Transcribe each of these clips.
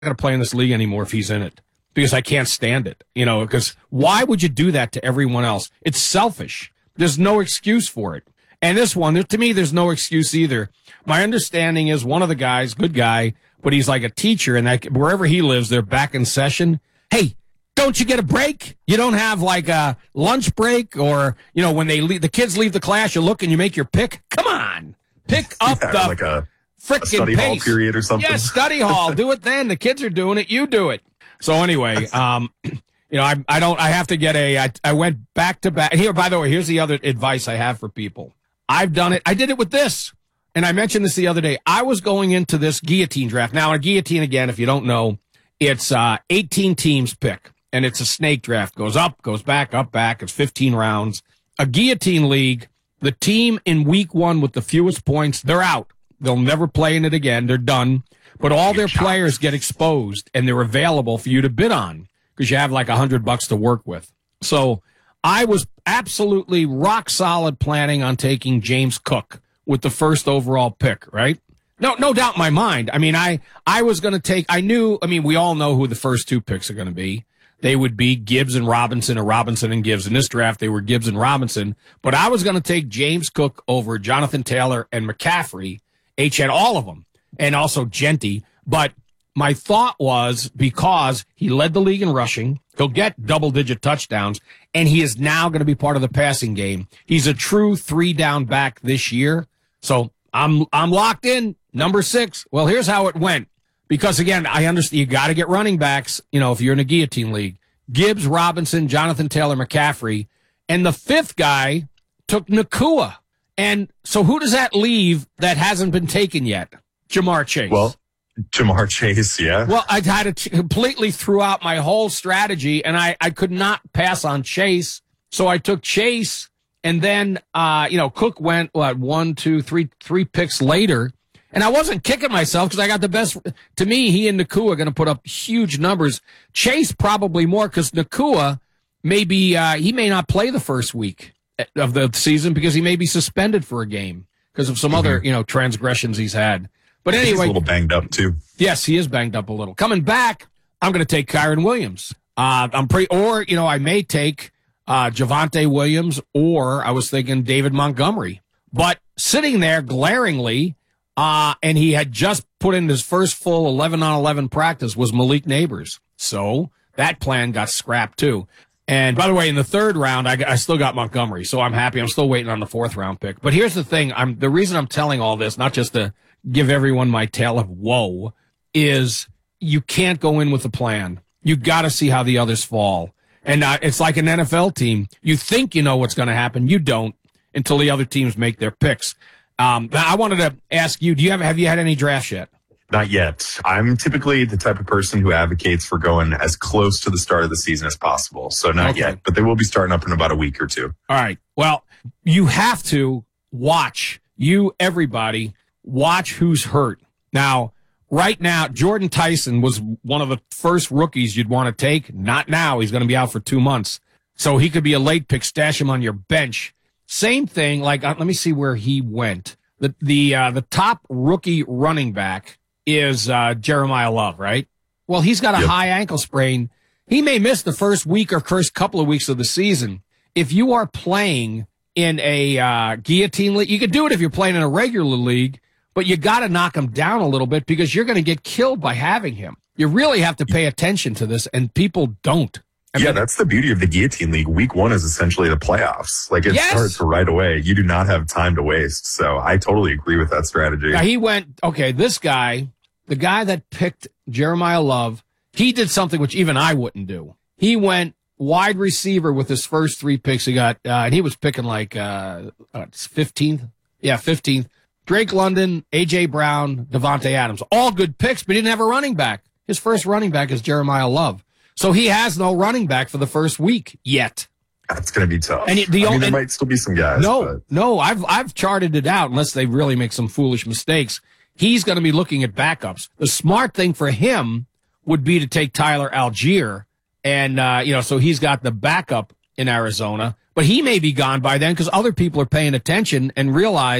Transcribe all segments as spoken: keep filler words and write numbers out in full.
going to play in this league anymore if he's in it because I can't stand it. You know, because why would you do that to everyone else? It's selfish. There's no excuse for it. And this one, to me, there's no excuse either. My understanding is one of the guys, good guy, but he's like a teacher, and that wherever he lives, they're back in session. Hey, don't you get a break? You don't have like a lunch break, or you know when they leave, the kids leave the class, you look and you make your pick. Come on, pick up yeah, the like a, frickin' a study pace. hall period or something. Yeah, study hall. Do it then. The kids are doing it. You do it. So anyway, um, you know, I I don't. I have to get a. I, I went back to back. Here, by the way, here's the other advice I have for people. I've done it. I did it with this. And I mentioned this the other day. I was going into this guillotine draft. Now, a guillotine, again, if you don't know, it's uh, eighteen teams pick. And it's a snake draft. Goes up, goes back, up, back. It's fifteen rounds. A guillotine league, the team in week one with the fewest points, they're out. They'll never play in it again. They're done. But all their players get exposed, and they're available for you to bid on because you have like a hundred bucks to work with. So I was absolutely rock solid planning on taking James Cook with the first overall pick, right? No, no doubt in my mind. I mean, I, I was going to take, I knew, I mean, we all know who the first two picks are going to be. They would be Gibbs and Robinson, or Robinson and Gibbs. In this draft, they were Gibbs and Robinson. But I was going to take James Cook over Jonathan Taylor and McCaffrey. H had all of them, and also Genty. But my thought was, because he led the league in rushing, he'll get double-digit touchdowns, and he is now going to be part of the passing game. He's a true three-down back this year. So I'm I'm locked in. Number six. Well, here's how it went. Because, again, I understand you got to get running backs, you know, if you're in a guillotine league. Gibbs, Robinson, Jonathan Taylor, McCaffrey. And the fifth guy took Nacua. And so who does that leave that hasn't been taken yet? Jamar Chase. Well, Jamar Chase, yeah. Well, I had to completely threw out my whole strategy, and I, I could not pass on Chase. So I took Chase, and then, uh, you know, Cook went, what, one, two, three, three picks later. And I wasn't kicking myself because I got the best. To me, he and Nacua are going to put up huge numbers. Chase probably more because Nacua may be, uh, he may not play the first week of the season because he may be suspended for a game because of some mm-hmm. other, you know, transgressions he's had. But anyway. He's a little banged up too. Yes, he is banged up a little. Coming back, I'm going to take Kyren Williams. Uh, I'm pretty, or, you know, I may take, uh, Javonte Williams, or I was thinking David Montgomery. But sitting there glaringly, Uh, and he had just put in his first full eleven on eleven practice was Malik Neighbors. So that plan got scrapped too. And by the way, in the third round, I, I still got Montgomery. So I'm happy. I'm still waiting on the fourth round pick. But here's the thing. I'm, the reason I'm telling all this, not just to give everyone my tale of woe, is you can't go in with a plan. You got to see how the others fall. And uh, it's like an N F L team. You think you know what's going to happen. You don't until the other teams make their picks. Um, I wanted to ask you, do you have, have you had any drafts yet? Not yet. I'm typically the type of person who advocates for going as close to the start of the season as possible. So not okay. yet, but they will be starting up in about a week or two. All right. Well, you have to watch, you, everybody, watch who's hurt. Now, right now, Jordan Tyson was one of the first rookies you'd want to take. Not now. He's going to be out for two months. So he could be a late pick. Stash him on your bench. Same thing, like, uh, let me see where he went. The the uh, the top rookie running back is uh, Jeremiah Love, right? Well, he's got a yep. high ankle sprain. He may miss the first week or first couple of weeks of the season. If you are playing in a uh, guillotine league, you could do it if you're playing in a regular league, but you got to knock him down a little bit because you're going to get killed by having him. You really have to pay attention to this, and people don't. I yeah, mean, that's the beauty of the guillotine league. Week one is essentially the playoffs. Like it yes. starts right away. You do not have time to waste. So I totally agree with that strategy. Now he went, okay, this guy, the guy that picked Jeremiah Love, he did something which even I wouldn't do. He went wide receiver with his first three picks. He got, uh, and he was picking like, uh, uh fifteenth. Yeah, fifteenth. Drake London, A J Brown, Devontae Adams. All good picks, but he didn't have a running back. His first running back is Jeremiah Love. So he has no running back for the first week yet. That's going to be tough. And the, I mean, there and, might still be some guys. No, but. no, I've I've charted it out. Unless they really make some foolish mistakes, he's going to be looking at backups. The smart thing for him would be to take Tyler Algier, and uh, you know, so he's got the backup in Arizona. But he may be gone by then because other people are paying attention and realize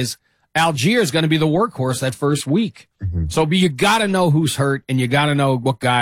Algier is going to be the workhorse that first week. Mm-hmm. So but you got to know who's hurt, and you got to know what guy.